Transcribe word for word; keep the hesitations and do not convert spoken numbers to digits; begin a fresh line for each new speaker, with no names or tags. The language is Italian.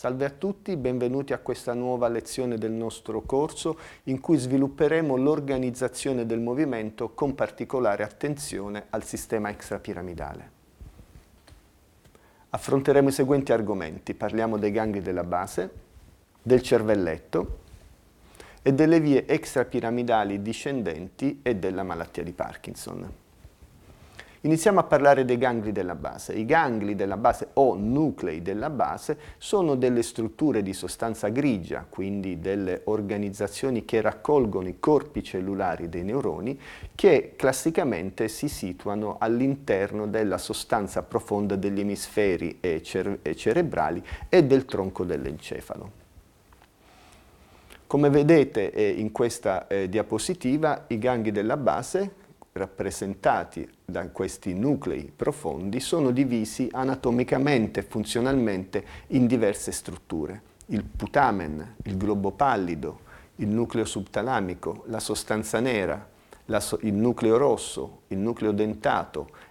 Salve a tutti, benvenuti a questa nuova lezione del nostro corso in cui svilupperemo l'organizzazione del movimento con particolare attenzione al sistema extrapiramidale. Affronteremo i seguenti argomenti: parliamo dei gangli della base, del cervelletto e delle vie extrapiramidali discendenti e della malattia di Parkinson. Iniziamo a parlare dei gangli della base. I gangli della base o nuclei della base sono delle strutture di sostanza grigia, quindi delle organizzazioni che raccolgono i corpi cellulari dei neuroni, che classicamente si situano all'interno della sostanza profonda degli emisferi cerebrali e del tronco dell'encefalo. Come vedete eh, in questa eh, diapositiva, i gangli della base, rappresentati da questi nuclei profondi, sono divisi anatomicamente e funzionalmente in diverse strutture. Il putamen, il globo pallido, il nucleo subtalamico, la sostanza nera, la so- il nucleo rosso, il nucleo dentato